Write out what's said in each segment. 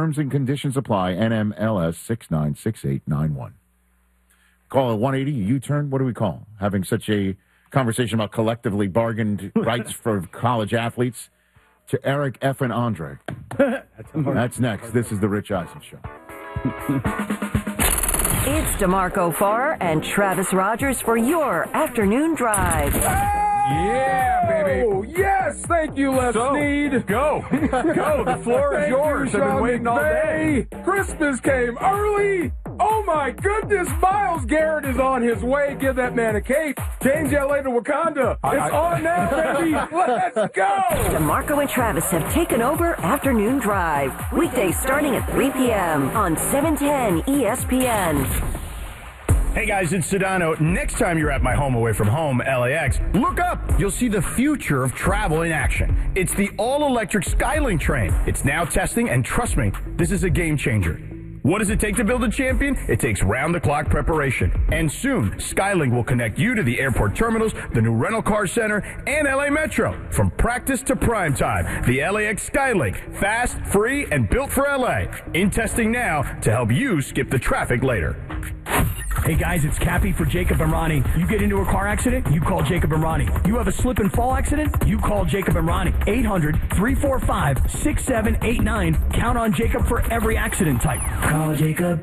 Terms and conditions apply. NMLS 696891. Call a 180 U-turn. What do we call having such a conversation about collectively bargained rights for college athletes? To Eric F. and Andre. That's next. This is the Rich Eisen Show. It's DeMarco Farr and Travis Rogers for your afternoon drive. Yeah, baby. Oh, yes. Thank you, Les Snead. Go. Go. The floor is yours. I've been waiting all day. Christmas came early. Oh, my goodness. Myles Garrett is on his way. Give that man a cape. Change LA to Wakanda. It's on now, baby. Let's go. DeMarco and Travis have taken over Afternoon Drive. Weekdays starting at 3 p.m. on 710 ESPN. Hey guys, it's Sedano. Next time you're at my home away from home, LAX, look up. You'll see the future of travel in action. It's the all-electric Skylink train. It's now testing, and trust me, this is a game changer. What does it take to build a champion? It takes round-the-clock preparation. And soon, Skylink will connect you to the airport terminals, the new rental car center, and LA Metro. From practice to prime time, the LAX Skylink. Fast, free, and built for LA. In testing now to help you skip the traffic later. Hey guys, it's Cappy for Jacob and Ronnie. You get into a car accident, you call Jacob and Ronnie. You have a slip and fall accident, you call Jacob and Ronnie. 800-345-6789. Count on Jacob for every accident type. Call Jacob.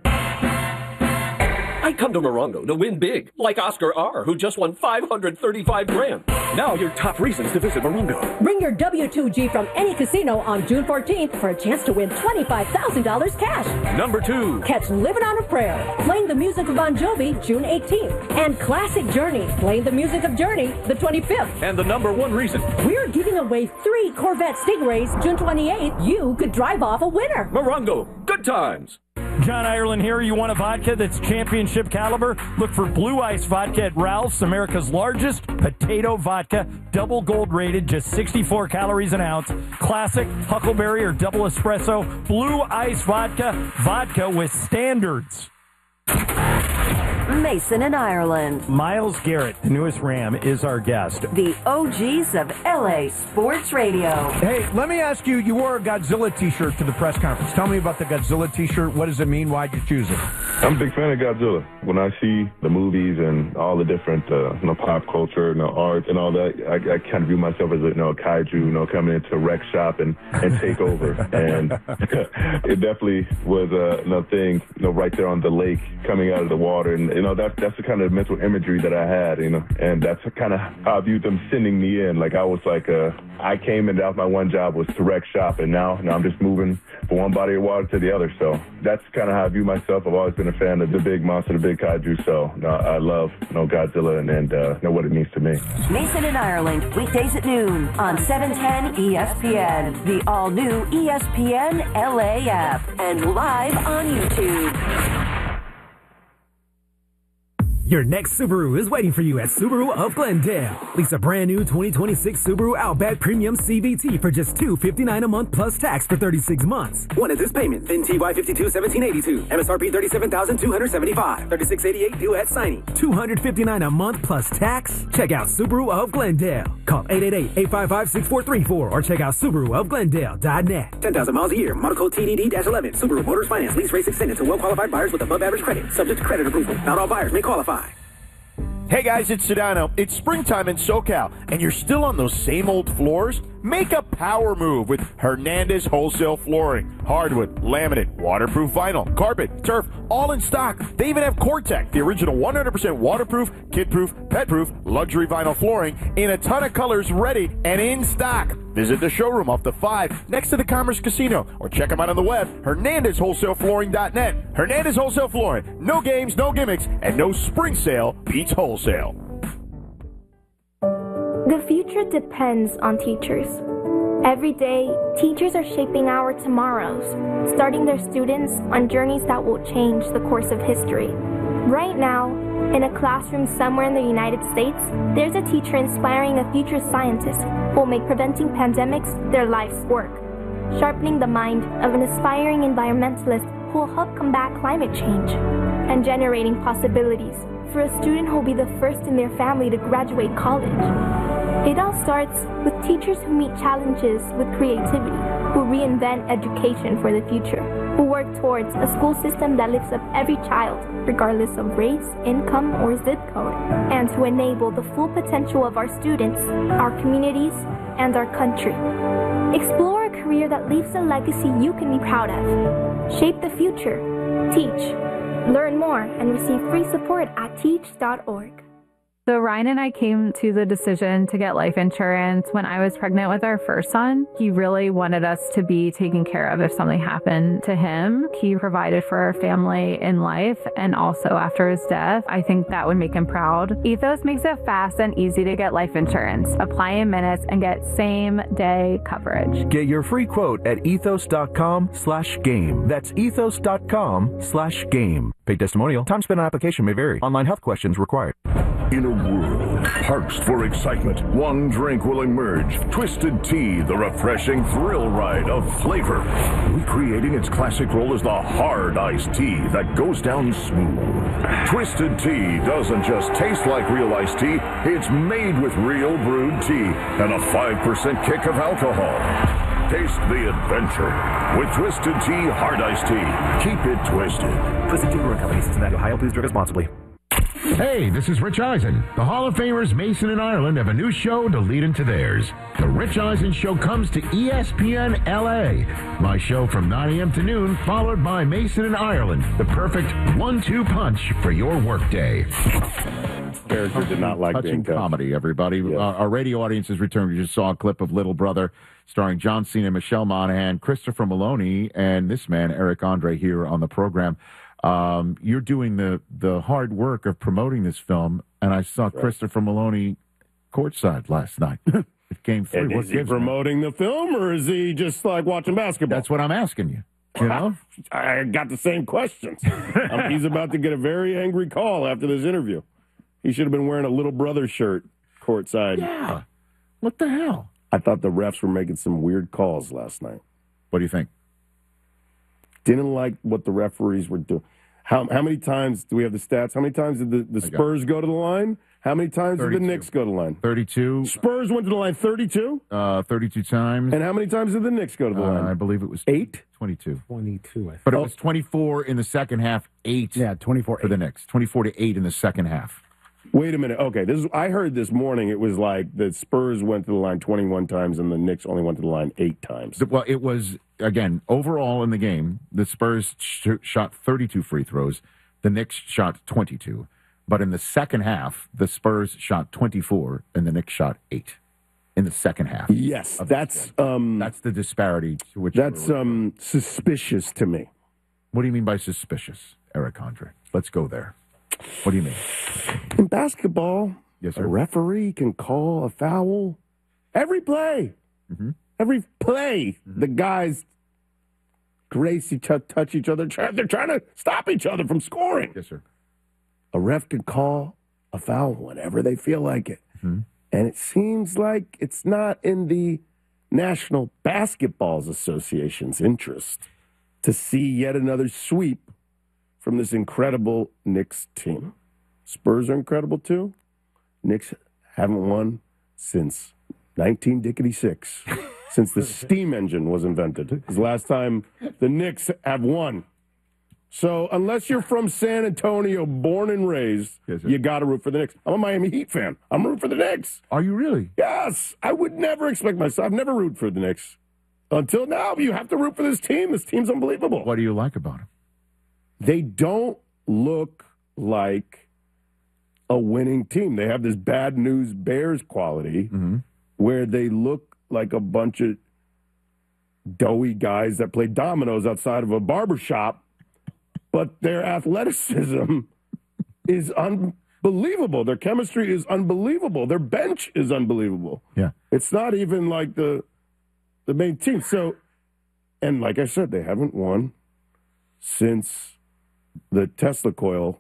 I come to Morongo to win big, like Oscar R., who just won $535,000. Now your top reasons to visit Morongo. Bring your W2G from any casino on June 14th for a chance to win $25,000 cash. Number 2. Catch Living on a Prayer, playing the music of Bon Jovi, June 18th. And Classic Journey, playing the music of Journey, the 25th. And the number 1 reason. We're giving away 3 Corvette Stingrays, June 28th. You could drive off a winner. Morongo, good times. John Ireland here. You want a vodka that's championship caliber? Look for Blue Ice Vodka at Ralph's, America's largest potato vodka. Double gold rated, just 64 calories an ounce. Classic, Huckleberry, or double espresso. Blue Ice Vodka. Vodka with standards. Mason in Ireland. Myles Garrett, the newest Ram, is our guest. The OGs of LA Sports Radio. Hey, let me ask you, you wore a Godzilla t-shirt to the press conference. Tell me about the Godzilla t-shirt. What does it mean? Why'd you choose it? I'm a big fan of Godzilla. When I see the movies and all the different pop culture and art and all that, I kind of view myself as a kaiju, coming into a wreck shop and take over. And it definitely was a thing, right there on the lake coming out of the water. And, that's the kind of mental imagery that I had, and that's kind of how I viewed them sending me in. Like, I was like, I came and that was my one job, was to wreck shop, and now I'm just moving from one body of water to the other. So that's kind of how I view myself. I've always been a fan of the big monster, the big kaiju, so I love Godzilla and know what it means to me. Mason in Ireland, weekdays at noon on 710 ESPN, the all-new ESPN LA app, and live on YouTube. Your next Subaru is waiting for you at Subaru of Glendale. Lease a brand new 2026 Subaru Outback Premium CVT for just $259 a month plus tax for 36 months. One interest payment, then TY52 1782. MSRP $37,275. $3688 due at signing. $259 a month plus tax? Check out Subaru of Glendale. Call 888-855-6434 or check out SubaruofGlendale.net. 10,000 miles a year. Model code TDD-11. Subaru Motors Finance. Lease rates extended to well-qualified buyers with above average credit. Subject to credit approval. Not all buyers may qualify. Hey guys, it's Sedano. It's springtime in SoCal, and you're still on those same old floors? Make a power move with Hernandez Wholesale Flooring. Hardwood, laminate, waterproof vinyl, carpet, turf, all in stock. They even have Cortec, the original 100% waterproof, kid-proof, pet-proof, luxury vinyl flooring in a ton of colors ready and in stock. Visit the showroom off the 5 next to the Commerce Casino or check them out on the web, HernandezWholesaleFlooring.net. Hernandez Wholesale Flooring. No games, no gimmicks, and no spring sale beats wholesale. The future depends on teachers. Every day, teachers are shaping our tomorrows, starting their students on journeys that will change the course of history. Right now, in a classroom somewhere in the United States, there's a teacher inspiring a future scientist who will make preventing pandemics their life's work, sharpening the mind of an aspiring environmentalist who will help combat climate change, and generating possibilities for a student who will be the first in their family to graduate college. It all starts with teachers who meet challenges with creativity, who reinvent education for the future, who work towards a school system that lifts up every child, regardless of race, income, or zip code, and to enable the full potential of our students, our communities, and our country. Explore a career that leaves a legacy you can be proud of. Shape the future. Teach. Learn more and receive free support at teach.org. So Ryan and I came to the decision to get life insurance when I was pregnant with our first son. He really wanted us to be taken care of if something happened to him. He provided for our family in life and also after his death. I think that would make him proud. Ethos makes it fast and easy to get life insurance. Apply in minutes and get same-day coverage. Get your free quote at ethos.com/game. That's ethos.com/game. Paid testimonial. Time spent on application may vary. Online health questions required. In a world parched for excitement, one drink will emerge. Twisted Tea, the refreshing thrill ride of flavor. Recreating its classic role as the hard iced tea that goes down smooth. Twisted Tea doesn't just taste like real iced tea, it's made with real brewed tea and a 5% kick of alcohol. Taste the adventure with Twisted Tea Hard Iced Tea. Keep it twisted. Twisted Tea Brewing Company, Cincinnati, Ohio. Please drink responsibly. Hey, this is Rich Eisen. The Hall of Famers Mason and Ireland have a new show to lead into theirs. The Rich Eisen Show comes to ESPN LA. My show from 9 a.m. to noon, followed by Mason and Ireland. The perfect 1-2 punch for your workday. Character did not like touching comedy, everybody. Yes. Our radio audience has returned. You just saw a clip of Little Brother starring John Cena, Michelle Monaghan, Christopher Maloney, and this man, Eric Andre, here on the program. You're doing the hard work of promoting this film, and I saw Christopher Maloney courtside last night. It came through. And is he promoting the film, or is he just like watching basketball? That's what I'm asking you. You know? I got the same questions. He's about to get a very angry call after this interview. He should have been wearing a Little Brother shirt courtside. Yeah. What the hell? I thought the refs were making some weird calls last night. What do you think? Didn't like what the referees were doing. How many times do we have the stats? How many times did the Spurs go to the line? How many times 32. Did the Knicks go to the line? 32. Spurs went to the line 32? 32 times. And how many times did the Knicks go to the line? I believe it was 8? 22. 22, I think. But it was 24 in the second half, 8 24 for the Knicks. 24-8 in the second half. Wait a minute. Okay, I heard this morning it was like the Spurs went to the line 21 times and the Knicks only went to the line 8 times. Well, it was, again, overall in the game, the Spurs shot 32 free throws. The Knicks shot 22. But in the second half, the Spurs shot 24 and the Knicks shot 8 in the second half. Yes, that's the disparity to which that's suspicious to me. What do you mean by suspicious, Eric Andre? Let's go there. What do you mean? In basketball, yes, sir. A referee can call a foul every play. Mm-hmm. Every play, the guys grace each other, touch each other. They're trying to stop each other from scoring. Yes, sir. A ref can call a foul whenever they feel like it. Mm-hmm. And it seems like it's not in the National Basketball Association's interest to see yet another sweep from this incredible Knicks team. Spurs are incredible too. Knicks haven't won since 1966, since the steam engine was invented. It's the last time the Knicks have won. So unless you're from San Antonio, born and raised, you got to root for the Knicks. I'm a Miami Heat fan. I'm rooting for the Knicks. Are you really? Yes. I would never expect myself. I've never rooted for the Knicks. Until now, you have to root for this team. This team's unbelievable. What do you like about them? They don't look like a winning team. They have this bad news Bears quality where they look like a bunch of doughy guys that play dominoes outside of a barbershop, but their athleticism is unbelievable. Their chemistry is unbelievable. Their bench is unbelievable. Yeah. It's not even like the main team. So, and like I said, they haven't won since the Tesla coil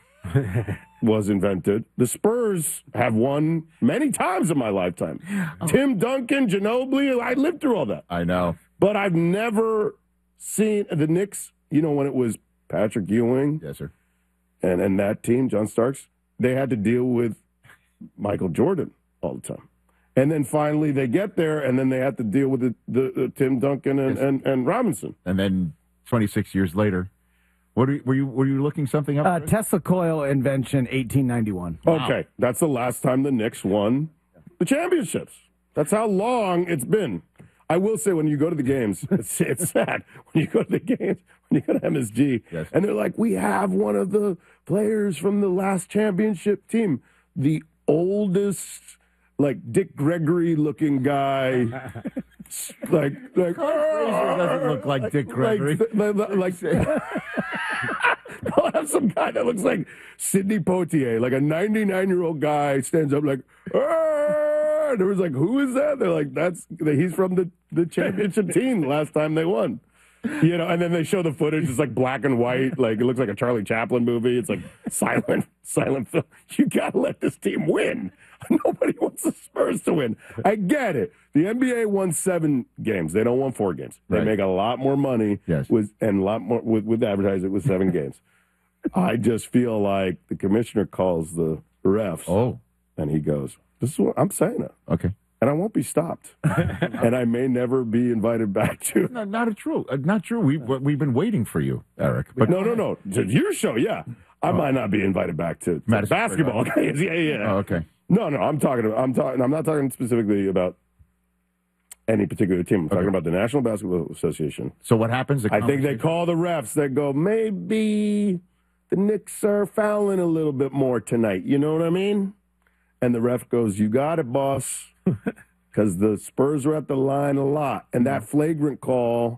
was invented. The Spurs have won many times in my lifetime. Tim Duncan, Ginobili, I lived through all that. I know. But I've never seen the Knicks, when it was Patrick Ewing. Yes, sir. And that team, John Starks, they had to deal with Michael Jordan all the time. And then finally they get there, and then they have to deal with the Tim Duncan and Robinson. And then 26 years later, were you looking something up? Tesla coil invention, 1891. Okay, that's the last time the Knicks won the championships. That's how long it's been. I will say, when you go to the games, it's sad. When you go to the games, when you go to MSG, and they're like, we have one of the players from the last championship team, the oldest, like Dick Gregory looking guy, like Frazier doesn't look like Dick Gregory. They'll have some guy that looks like Sidney Poitier, like a 99-year-old guy stands up like, and it was like, who is that? They're like, he's from the championship team last time they won. You know, and then they show the footage. It's like black and white. Like, it looks like a Charlie Chaplin movie. It's like silent film. You got to let this team win. Nobody wants the Spurs to win. I get it. The NBA won 7 games. They don't won 4 games. They make a lot more money and a lot more with advertising with 7 games. I just feel like the commissioner calls the refs. And he goes, this is what I'm saying it. Okay. And I won't be stopped. And I may never be invited back to. No, not true. Not true. We've been waiting for you, Eric. But no. To your show, yeah. I might not be invited back to basketball. Yeah. Oh, okay. No. I'm not talking specifically about any particular team. I'm talking about the National Basketball Association. So what happens? I think they call the refs. They go, maybe the Knicks are fouling a little bit more tonight. You know what I mean? And the ref goes, you got it, boss. Because the Spurs are at the line a lot. And that flagrant call,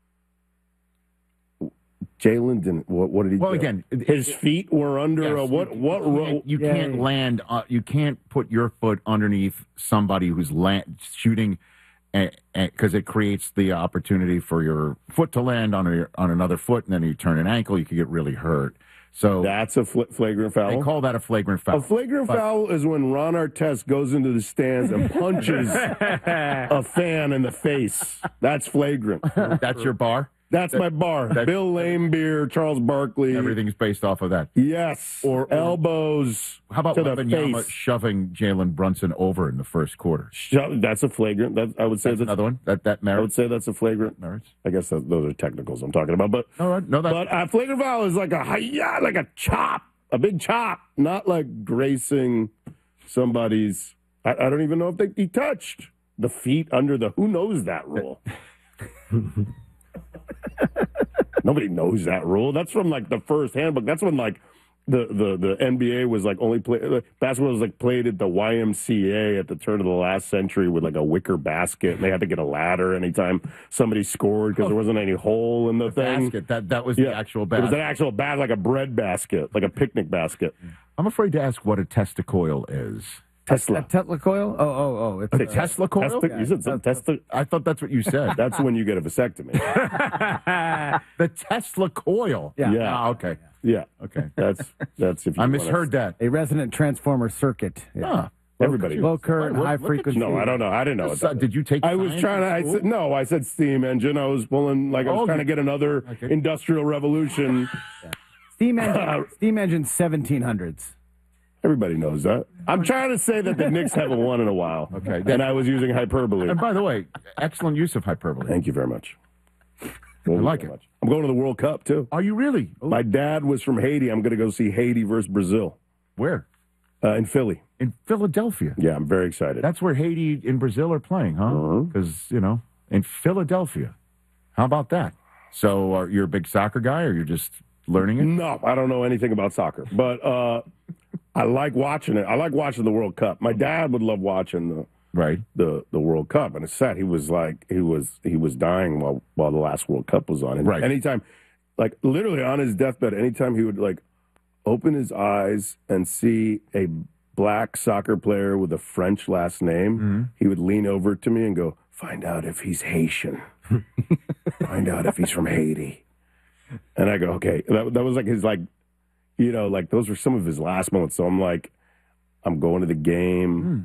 Jalen didn't. What did he do? Well, again, his feet were under a what? You can't land. You can't put your foot underneath somebody who's shooting, because it creates the opportunity for your foot to land on another foot, and then you turn an ankle. You could get really hurt. So that's a flagrant foul. They call that a flagrant foul. A flagrant foul is when Ron Artest goes into the stands and punches a fan in the face. That's flagrant. That's your bar? That's my bar. Bill Laimbeer, Charles Barkley. Everything's based off of that. Yes. Or elbows. How about Wembanyama shoving Jalen Brunson over in the first quarter? That's a flagrant. I would say that's another one. That merits. I would say that's a flagrant. Merits. I guess those are technicals I'm talking about. But a flagrant foul is like a chop, a big chop, not like gracing somebody's. I don't even know if he touched the feet under the. Who knows that rule? Nobody knows that rule. That's from like the first handbook. That's when like the NBA was like basketball was like played at the YMCA at the turn of the last century with like a wicker basket, and they had to get a ladder anytime somebody scored because there wasn't any hole in the thing. Basket. That was the actual basket. It was an actual basket, like a bread basket, like a picnic basket. I'm afraid to ask what a testicoil is. Tesla. A Tesla coil? Oh. It's a Tesla coil? You said some Tesla. I thought that's what you said. That's when you get a vasectomy. The Tesla coil. Yeah. Oh, okay. Yeah. Okay. That's if you I misheard that. A resonant transformer circuit. Yeah. Everybody. Low current, high frequency. No, I don't know. I didn't know. Did you take? I was trying to. I said steam engine. I was pulling I was trying to get another industrial revolution. Steam engine 1700s. Everybody knows that. I'm trying to say that the Knicks haven't won in a while. Okay. And I was using hyperbole. And by the way, excellent use of hyperbole. Thank you very much. I like it. I'm going to the World Cup, too. Are you really? Oh. My dad was from Haiti. I'm going to go see Haiti versus Brazil. Where? In Philly. In Philadelphia? Yeah, I'm very excited. That's where Haiti and Brazil are playing, huh? Because, in Philadelphia. How about that? So you're a big soccer guy, or you're just learning it? No, I don't know anything about soccer. But I like watching it. I like watching the World Cup. My dad would love watching the World Cup, and it's sad. He was dying while the last World Cup was on. And anytime, like literally on his deathbed, anytime he would like open his eyes and see a black soccer player with a French last name, he would lean over to me and go, "Find out if he's Haitian. Find out if he's from Haiti." And I go, "Okay." That was like his like. Like those were some of his last moments. So I'm like, I'm going to the game.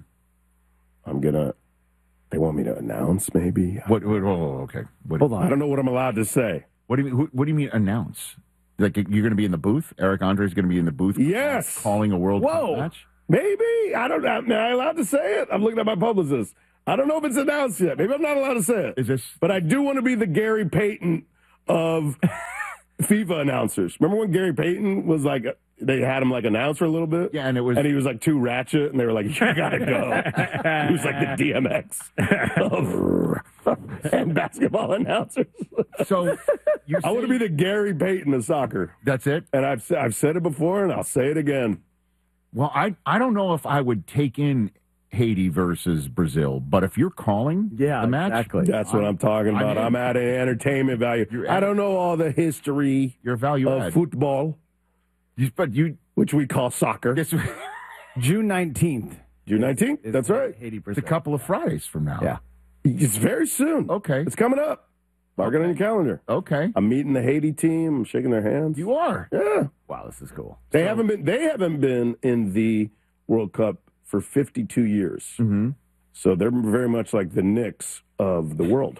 They want me to announce maybe. Okay. Hold on. I don't know what I'm allowed to say. What do you mean announce? Like, you're going to be in the booth? Eric Andre's going to be in the booth? Yes. Calling a World Cup match? Maybe. I don't know. Am I allowed to say it? I'm looking at my publicist. I don't know if it's announced yet. Maybe I'm not allowed to say it. Is this? But I do want to be the Gary Payton of FIFA announcers. Remember when Gary Payton was like, they had him like announce for a little bit? Yeah, and he was like too ratchet, and they were like, you gotta go. He was like the DMX and basketball announcers. So I want to be the Gary Payton of soccer. That's it? And I've said it before, and I'll say it again. Well, I don't know if I would take in Haiti versus Brazil, but if you're calling the match, that's what I'm talking about. I'm adding entertainment value. I don't know all the history of football, which we call soccer. June 19th. June 19th? That's right. Haiti It's a couple of Fridays from now. Yeah. It's very soon. Okay. It's coming up. Mark it on your calendar. Okay. I'm meeting the Haiti team. I'm shaking their hands. You are? Yeah. Wow, this is cool. They haven't been in the World Cup for 52 years. Mm-hmm. So they're very much like the Knicks of the world.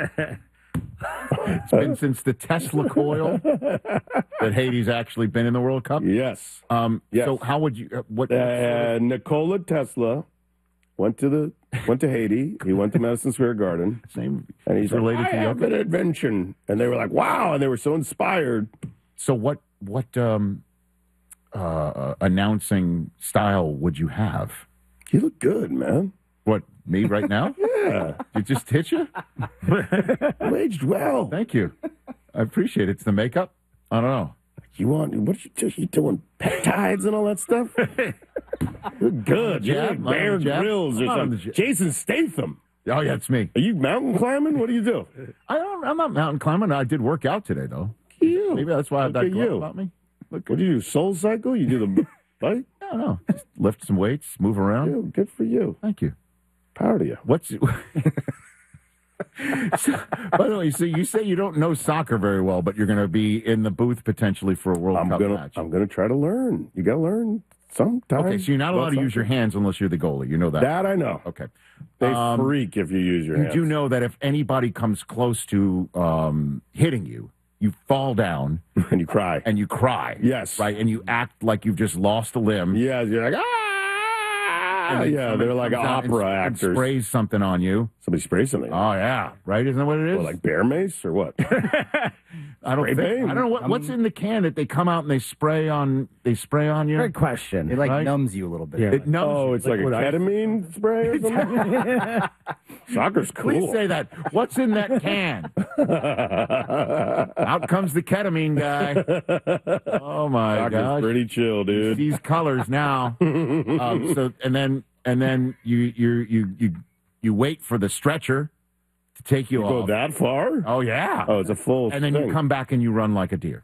It's been since the Tesla coil that Haiti's actually been in the World Cup? Yes. Yes. So how would you Nikola Tesla went to Haiti. He went to Madison Square Garden. Same. And he's related like, to I have an invention. And they were like, wow. And they were so inspired. So what announcing style would you have? You look good, man. What, me right now? Yeah. It just hit you? You aged well. Thank you. I appreciate it. It's the makeup? I don't know. What are you doing? Peptides and all that stuff? Look good. You're like Bear Grylls or something. Jason Statham. Oh, yeah, it's me. Are you mountain climbing? What do you do? I'm not mountain climbing. I did work out today, though. You. Maybe that's why I have that glow about me. What do you do? Soul cycle? You do the bike? No. Just lift some weights, move around. Yeah, good for you. Thank you. Proud of you. What's by the way, so you say you don't know soccer very well, but you're going to be in the booth potentially for a World Cup match. I'm going to try to learn. You got to learn sometimes. Okay, so you're not allowed to use your hands unless you're the goalie. You know that. That I know. Okay. They freak if you use your hands. You do know that if anybody comes close to hitting you, you fall down. And you cry. Yes. Right, and you act like you've just lost a limb. Yeah, you're like, yeah, they're like opera actors. And sprays something on you. Somebody sprays something. Oh, yeah. Right? Isn't that what it is? Well, like bear mace or what? I don't know what's in the can that they come out and they spray on you. Great question. It numbs you a little bit. Yeah. It numbs you. It's like a ketamine spray or something? Soccer's cool. Please say that. What's in that can? Out comes the ketamine guy. Oh my gosh. Pretty chill, dude. These colors now. And then you wait for the stretcher to take you off. Go that far? Oh yeah. Oh, it's a full. And then you come back and you run like a deer.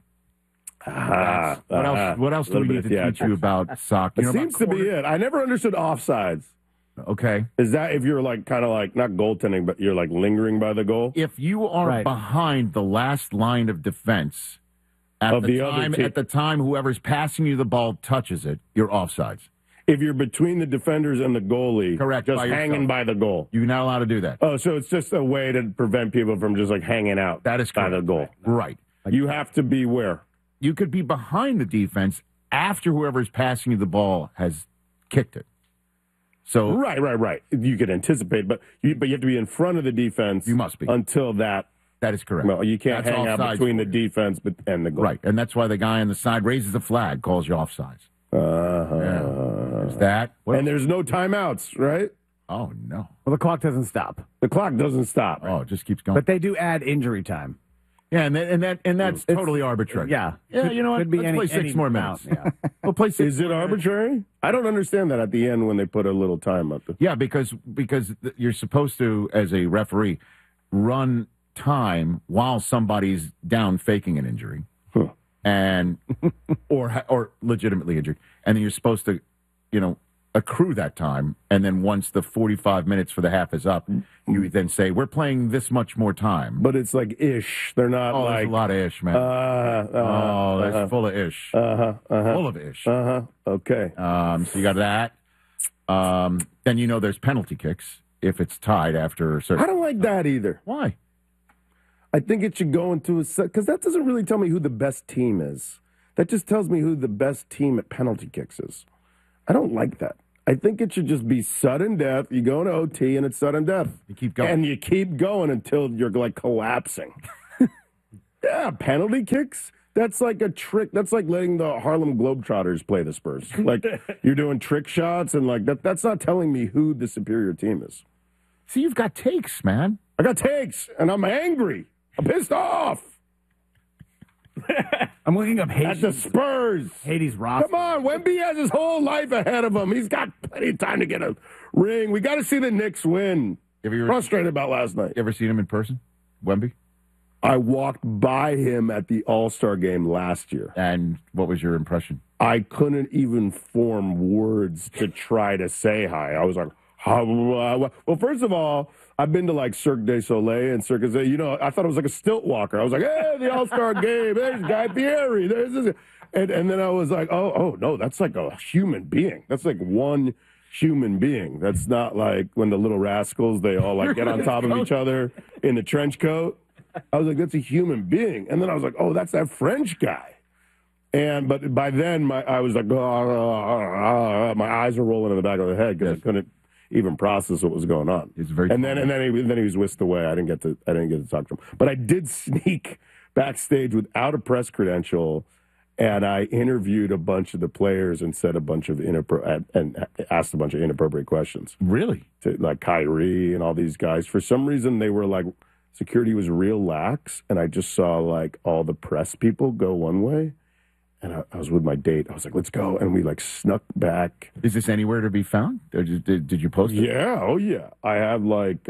What else do we need to teach you about soccer? It seems to be it. I never understood offsides. Okay. Is that if you're like kind of like not goaltending, but you're like lingering by the goal? If you are behind the last line of defense at the time whoever's passing you the ball touches it, you're offsides. If you're between the defenders and the goalie, correct, just hanging by the goal. You're not allowed to do that. Oh, so it's just a way to prevent people from just like hanging out. That is correct. By the goal. Right. You have to be where? You could be behind the defense after whoever's passing you the ball has kicked it. So right. You could anticipate, but you have to be in front of the defense. You must be until that. That is correct. Well, you can't hang out between the defense and the goal. Right, and that's why the guy on the side raises the flag, calls you offsides. There's that. And there's no timeouts, right? Oh no. Well, the clock doesn't stop. The clock doesn't stop. Oh, it just keeps going. But they do add injury time. Yeah, and that's totally arbitrary. Yeah. You know what? Could be Let's play 6 more minutes. Yeah. We'll play 6. Is it arbitrary? I don't understand that at the end when they put a little time up. Yeah, because you're supposed to, as a referee, run time while somebody's down faking an injury, and or legitimately injured, and then you're supposed to, accrue that time, and then once the 45 minutes for the half is up, you then say, we're playing this much more time. But it's like ish. They're not like... there's a lot of ish, man. That's full of ish. Full of ish. Okay. So you got that. Then there's penalty kicks if it's tied after a certain... I don't like that either. Why? I think it should go into a set, because that doesn't really tell me who the best team is. That just tells me who the best team at penalty kicks is. I don't like that. I think it should just be sudden death. You go into OT and it's sudden death. You keep going. And you keep going until you're like collapsing. Yeah, penalty kicks? That's like a trick. That's like letting the Harlem Globetrotters play the Spurs. Like you're doing trick shots and like that. That's not telling me who the superior team is. See, you've got takes, man. I got takes and I'm angry. I'm pissed off. I'm looking up At the Spurs. Hades roster. Come on, Wemby has his whole life ahead of him. He's got plenty of time to get a ring. We got to see the Knicks win. Frustrated about last night. You ever seen him in person, Wemby? I walked by him at the All-Star game last year. And what was your impression? I couldn't even form words to try to say hi. I was like, well, first of all, I've been to like Cirque du Soleil and Cirque du Soleil. You know, I thought it was like a stilt walker. I was like, hey, the All-Star game. There's Guy Fieri. There's this. And then I was like, oh, no, that's like a human being. That's like one human being. That's not like when the Little Rascals, they all like get on top of each other in the trench coat. I was like, that's a human being. And then I was like, oh, that's that French guy. But by then, I was like, my eyes were rolling in the back of the head because I couldn't even process what was going on. It's very and then he was whisked away. I didn't get to talk to him. But I did sneak backstage without a press credential, and I interviewed a bunch of the players and said a bunch of and asked a bunch of inappropriate questions. Really? To like Kyrie and all these guys. For some reason, they were like, security was real lax, and I just saw like all the press people go one way. And I was with my date. I was like, let's go. And we like snuck back. Is this anywhere to be found? Or did you post it? Yeah. Oh, yeah. I have like,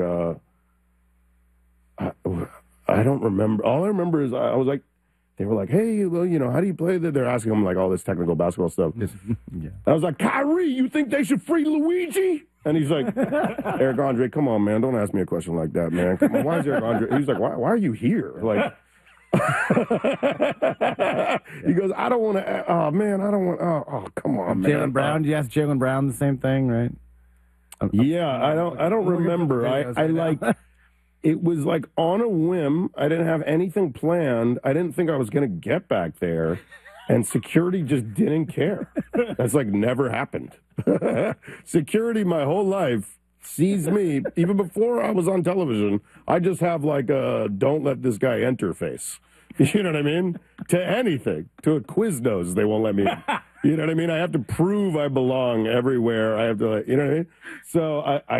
I don't remember. All I remember is I was like, they were like, hey, well, you know, how do you play that? They're asking him like all this technical basketball stuff. Yeah. I was like, Kyrie, you think they should free Luigi? And he's like, Eric Andre, come on, man. Don't ask me a question like that, man. Come on. Why is Eric Andre? He's like, why are you here? Like, he goes, I don't want to. Oh man, I don't want. Oh, come on, man. Jaylen Brown. Did you ask Jaylen Brown the same thing, right? Yeah, I don't remember. I like. It was like on a whim. I didn't have anything planned. I didn't think I was going to get back there, and security just didn't care. That's like never happened. Security my whole life sees me, even before I was on television. I just have like a don't let this guy enter face. You know what I mean? To anything. To a Quiznos, they won't let me in. You know what I mean? I have to prove I belong everywhere. I have to, you know what I mean? So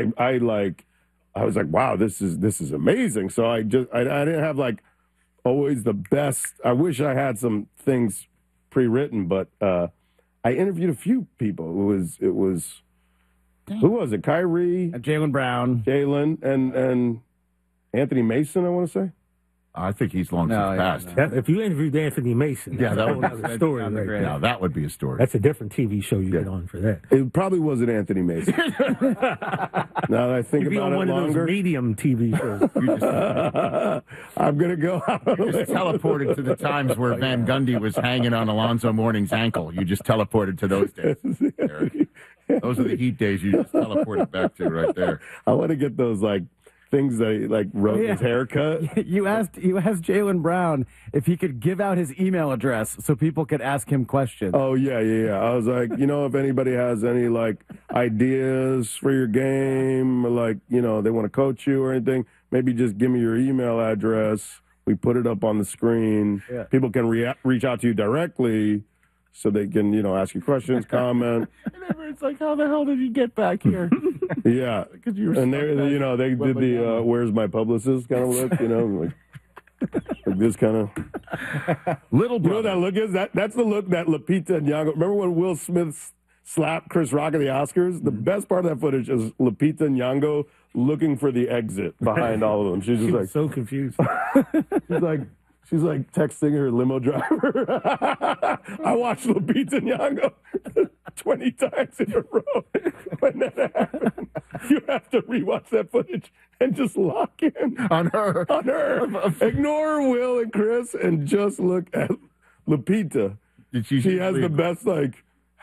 I was like, wow, this is amazing. So I didn't have like always the best. I wish I had some things pre-written, but I interviewed a few people. It was who was it? Kyrie, Jaylen Brown, and Anthony Mason, I want to say. I think he's long since passed. If you interviewed Anthony Mason, yeah, that would be a story. Right? Now that would be a story. That's a different TV show you get on for that. It probably wasn't Anthony Mason. Now that I think You'd be about on it one longer, of those medium TV shows. I'm gonna go. You just teleported to the times where Van Gundy was hanging on Alonzo Mourning's ankle. You just teleported to those days, Eric. Those are the Heat days you just teleported back to right there. I want to get those like things that he like wrote his haircut. You asked Jaylen Brown if he could give out his email address so people could ask him questions. Oh yeah. I was like, you know, if anybody has any like ideas for your game, or like, you know, they want to coach you or anything, maybe just give me your email address. We put it up on the screen. Yeah. People can reach out to you directly, so they can, you know, ask you questions, comment. It's like, how the hell did you get back here? Yeah, and they, you know, they did the "Where's my publicist" kind of look, you know, like this kind of little. You know what that look is? That's the look that Lupita Nyong'o. Remember when Will Smith slapped Chris Rock at the Oscars? The best part of that footage is Lupita Nyong'o looking for the exit behind all of them. She's just like so confused. She's like texting her limo driver. I watched Lupita Nyong'o 20 times in a row. When that happened, you have to rewatch that footage and just lock in on her. Ignore Will and Chris and just look at Lupita. She has the best like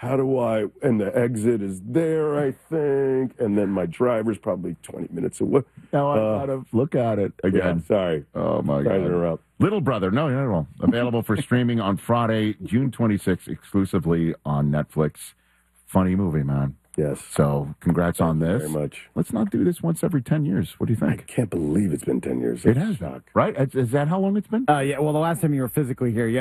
how do I, and the exit is there, I think, and then my driver's probably 20 minutes away. Now I gotta look at it again. Yeah, sorry. Oh, my Sorry to God. interrupt. Little Brother. No, not at all. Available for streaming on Friday, June 26th, exclusively on Netflix. Funny movie, man. Yes. So congrats on this. Very much. Let's not do this once every 10 years. What do you think? I can't believe it's been 10 years. It has, right? Is that how long it's been? Yeah, well, the last time you were physically here, yeah.